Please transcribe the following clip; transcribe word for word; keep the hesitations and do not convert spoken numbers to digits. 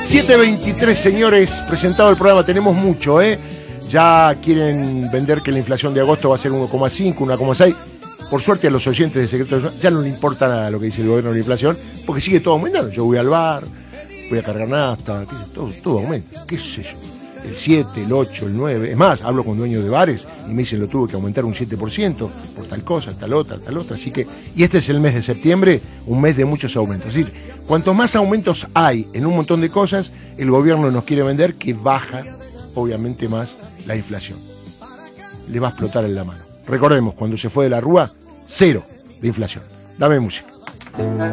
siete veintitrés, señores, presentado el programa, tenemos mucho, ¿eh? Ya quieren vender que la inflación de agosto va a ser uno coma cinco, uno coma seis. Por suerte a los oyentes de Secreto ya no le importa nada lo que dice el gobierno de la inflación, porque sigue todo aumentando. Yo voy al bar, voy a cargar nafta, todo, todo aumenta, qué sé yo. El siete, el ocho, el nueve. Es más, hablo con dueños de bares y me dicen lo tuve que aumentar un siete por ciento por tal cosa, tal otra, tal otra. Así que, y este es el mes de septiembre, un mes de muchos aumentos. Es decir, cuanto más aumentos hay en un montón de cosas, el gobierno nos quiere vender que baja, obviamente, más la inflación. Le va a explotar en la mano. Recordemos, cuando se fue de la Rúa, cero de inflación. Dame música.